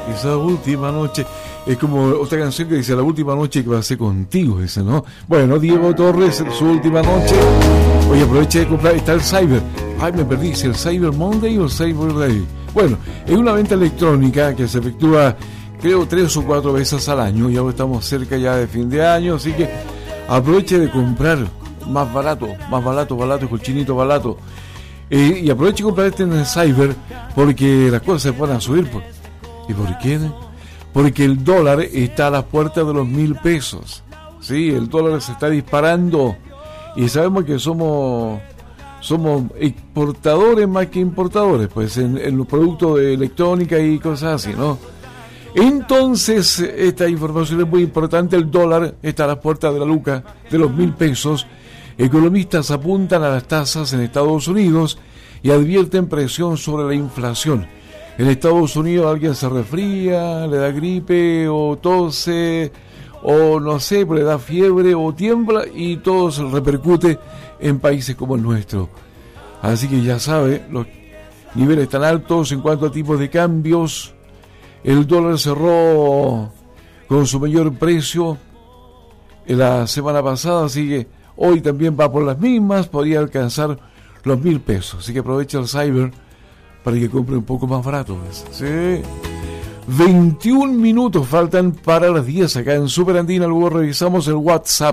esa última noche. Es como otra canción que dice, la última noche que pasé contigo, ese, ¿no? Bueno, Diego Torres, su última noche. Oye, aproveche de comprar, está el Cyber. Ay, me perdí, ¿si el Cyber Monday o el Cyber Day? Bueno, es una venta electrónica que se efectúa, creo, 3 o 4 veces al año. Ya estamos cerca ya de fin de año, así que aproveche de comprar más barato, colchinito barato. Y aproveche de comprar en el Cyber, porque las cosas se van a subir. ¿Y por qué? Porque el dólar está a las puertas de los 1.000 pesos. Sí, el dólar se está disparando. Y sabemos que somos exportadores más que importadores, pues en los productos de electrónica y cosas así, ¿no? Entonces, esta información es muy importante. El dólar está a las puertas de la luca de los 1.000 pesos. Economistas apuntan a las tasas en Estados Unidos y advierten presión sobre la inflación. En Estados Unidos alguien se resfría, le da gripe o tose o no sé, le da fiebre o tiembla y todo se repercute en países como el nuestro. Así que ya sabe, los niveles tan altos en cuanto a tipos de cambios. El dólar cerró con su mayor precio en la semana pasada, así que hoy también va por las mismas, podría alcanzar los 1.000 pesos. Así que aprovecha el Cyber para que compre un poco más barato. ¿Sí? 21 minutos faltan para las 10 acá en Super Andina. Luego revisamos el WhatsApp.